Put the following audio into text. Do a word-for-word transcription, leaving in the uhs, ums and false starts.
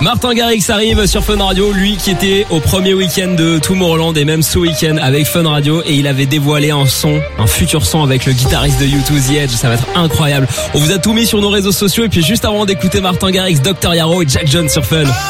Martin Garrix arrive sur Fun Radio, lui qui était au premier week-end de Tomorrowland et même ce week-end avec Fun Radio, et il avait dévoilé un son, un futur son avec le guitariste de U deux, The Edge. Ça va être incroyable. On vous a tout mis sur nos réseaux sociaux, et puis juste avant d'écouter Martin Garrix, docteur Yaro et Jack Jones sur Fun.